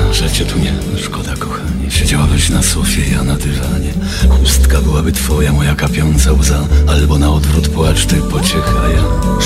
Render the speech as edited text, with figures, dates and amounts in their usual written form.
że cię tu nie... Szkoda, kochanie. Siedziałabyś na sofie, ja na dywanie. Chustka byłaby twoja, moja kapiąca łza. Albo na odwrót płacz, ty pociecha ja.